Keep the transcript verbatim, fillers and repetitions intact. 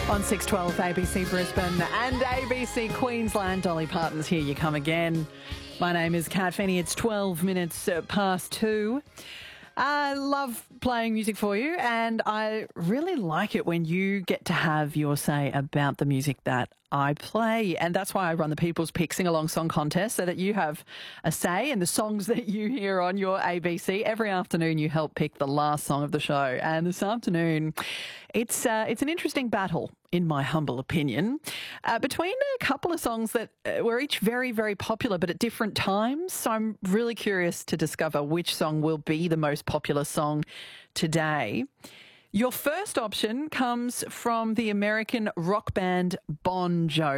On six twelve A B C Brisbane and A B C Queensland, Dolly Parton's Here You Come Again. My name is Kat Finney. It's twelve minutes past two. I love playing music for you, and I really like it when you get to have your say about the music that I play. And that's why I run the People's Pick Sing-Along Song Contest, so that you have a say in the songs that you hear on your A B C. Every afternoon you help pick the last song of the show. And this afternoon, it's uh, it's an interesting battle, in my humble opinion, uh, between a couple of songs that uh, were each very, very popular, but at different times. So I'm really curious to discover which song will be the most popular song today. Your first option comes from the American rock band Bon Jovi.